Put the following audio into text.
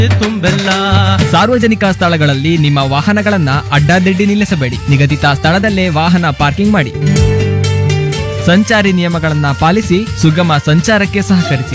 ತುಂಬೆಲ್ಲ. ಸಾರ್ವಜನಿಕ ಸ್ಥಳಗಳಲ್ಲಿ ನಿಮ್ಮ ವಾಹನಗಳನ್ನ ಅಡ್ಡಾದಿಡ್ಡಿ ನಿಲ್ಲಿಸಬೇಡಿ. ನಿಗದಿತ ಸ್ಥಳದಲ್ಲೇ ವಾಹನ ಪಾರ್ಕಿಂಗ್ ಮಾಡಿ. ಸಂಚಾರಿ ನಿಯಮಗಳನ್ನ ಪಾಲಿಸಿ ಸುಗಮ ಸಂಚಾರಕ್ಕೆ ಸಹಕರಿಸಿ.